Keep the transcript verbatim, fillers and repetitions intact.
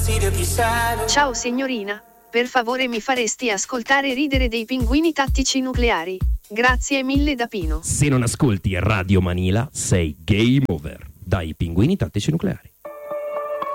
Ciao signorina, per favore mi faresti ascoltare Ridere dei pinguini tattici nucleari? Grazie mille da Pino. Se non ascolti Radio Manila sei game over. Dai pinguini tattici nucleari.